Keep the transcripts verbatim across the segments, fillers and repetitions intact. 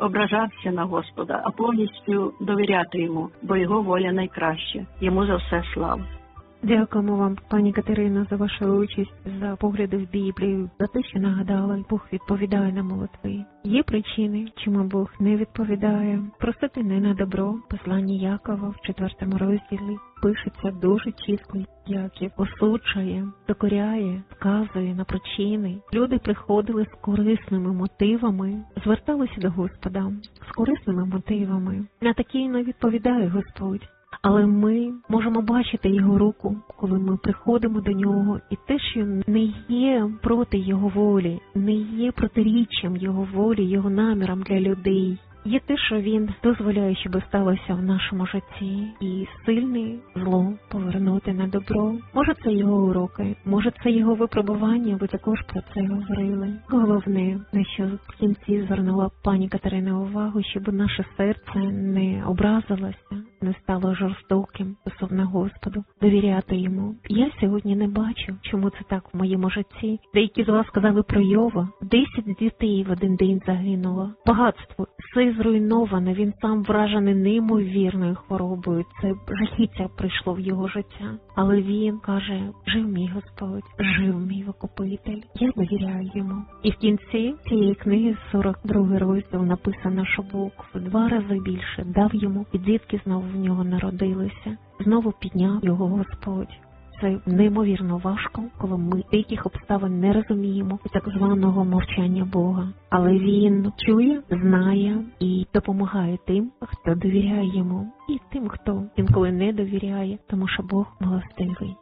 ображатися на Господа, а повністю довіряти йому, бо його воля найкраща. Йому за все слава. Дякуємо вам, пані Катерино, за вашу участь, за погляди в Біблію, за те, що нагадали, Бог відповідає на молитви. Є причини, чому Бог не відповідає. Просити не на добро. Послання Якова в четвертому розділі пишеться дуже чітко, Яків осуджує, докоряє, вказує на причини. Люди приходили з корисними мотивами, зверталися до Господа з корисними мотивами. На такі не відповідає Господь. Але ми можемо бачити Його руку, коли ми приходимо до Нього, і те, що не є проти Його волі, не є протиріччям Його волі, Його намірам для людей. Є те, що Він дозволяє, щоб сталося в нашому житті, і сильне зло повернути на добро. Може, це Його уроки, може, це Його випробування, ви також про це говорили. Головне, на що в кінці звернула пані Катерина увагу, щоб наше серце не образилося, не стало жорстоким стосовно Господу, довіряти Йому. Я сьогодні не бачу, чому це так в моєму житті. Деякі з вас сказали про Йова. Десять дітей в один день загинуло. Багатство, все зруйноване, він сам вражений неймовірною хворобою. Це жахіття прийшло в його життя. Але він каже, жив мій Господь, жив мій Викупитель. Я довіряю йому. І в кінці цієї книги, сорок другий розділ, написано, що Бог в два рази більше дав йому, і дітки знову в нього народилися. Знову підняв його Господь. Це неймовірно важко, коли ми деяких обставин не розуміємо, так званого мовчання Бога. Але Він чує, знає і допомагає тим, хто довіряє йому, і тим, хто інколи не довіряє, тому що Бог милостивий.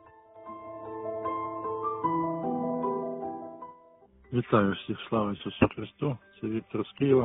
Вітаю всіх, слава Ісусу Христу, це Віктор з Києва.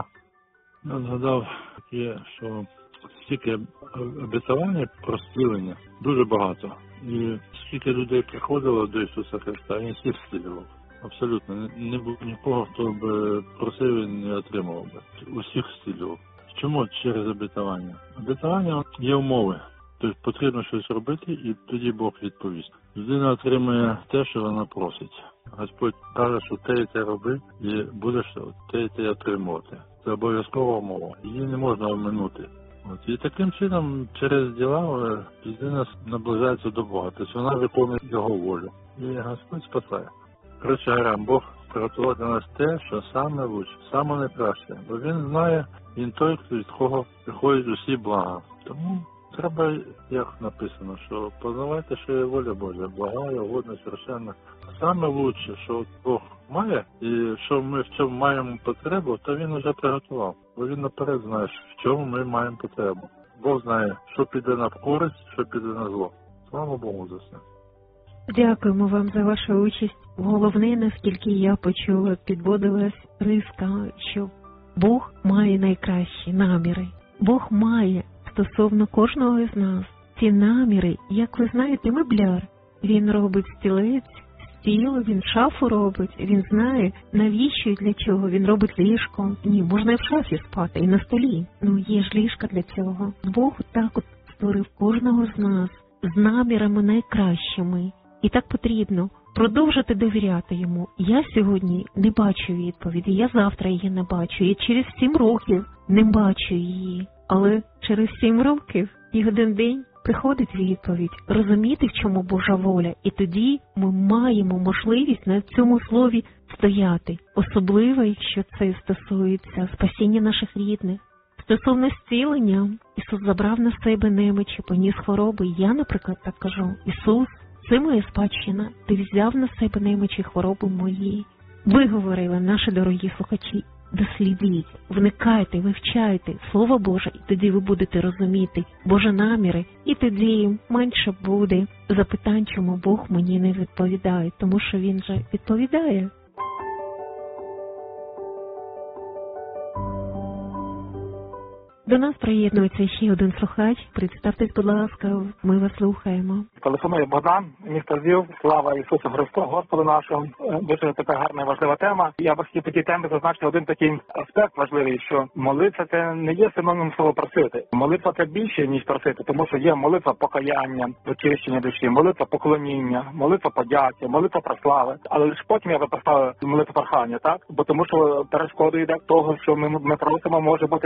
Я згадав таке, що стільки обітування про зцілення дуже багато. І скільки людей приходило до Ісуса Христа, Він всіх зцілював. Абсолютно. Не було нікого, хто б просив і не отримував би. Усіх зцілював. Чому через обітування? Обітування є умови. Тобто потрібно щось робити, і тоді Бог відповість. Людина отримує те, що вона просить. Господь каже, що те і те роби, і будеш те і те отримувати. Це обов'язкова умова. Її не можна оминути. От. І таким чином, через діла, людина наближається до Бога. Тобто вона виконує Його волю. І Господь спасає. Коротше говоря, Бог приготував для нас те, що саме лучше, саме найкраще. Бо Він знає, Він той, від кого приходять усі блага. Тому треба, як написано, що познавайте, що є воля Божа, благая, угодна, совершенна. Саме лучше, що Бог має, і що ми в чому маємо потребу, то Він вже приготував. Бо Він наперед знає, в чому ми маємо потребу. Бог знає, що піде на користь, що піде на зло. Слава Богу за все. Дякуємо вам за вашу участь. Головне, наскільки я почула, підводилась риска, що Бог має найкращі наміри. Бог має стосовно кожного із нас ці наміри, як ви знаєте, мебляр. Він робить стілець, стіл, він шафу робить, він знає, навіщо і для чого. Він робить ліжко. Ні, можна і в шафі спати, і на столі. Ну, є ж ліжка для цього. Бог так от створив кожного з нас з намірами найкращими. І так потрібно продовжити довіряти йому. Я сьогодні не бачу відповіді, я завтра її не бачу, і через сім років не бачу її. Але через сім років і один день приходить відповідь, розуміти, в чому Божа воля, і тоді ми маємо можливість на цьому слові стояти. Особливо, якщо це стосується спасіння наших рідних. Стосовно зцілення, Ісус забрав на себе немичі, поніс хвороби. Я, наприклад, так кажу, Ісус, це моя спадщина, ти взяв на себе немичі хвороби мої. Ви говорили, наші дорогі слухачі, дослідіть, вникайте, вивчайте Слово Боже, і тоді ви будете розуміти Божі наміри, і тоді менше буде запитань, чому Бог мені не відповідає, тому що Він же відповідає. До нас приєднується ще один слухач. Представтесь, будь ласка, ми вас слухаємо. Телефонує Богдан, місто Львів. Слава Ісусу Христу, Господу нашому. Дуже така гарна і важлива тема. Я б хотів по цій темі зазначити один такий аспект важливий, що молитва – це не є синонімом слова просити. Молитва – це більше, ніж просити, тому що є молитва покаяння, очищення душі, молитва поклоніння, молитва подяки, молитва прослави. Але лише потім я би поставив молитву прохання, так? Бо тому що перешкодою йде того, що ми, ми просимо, може бути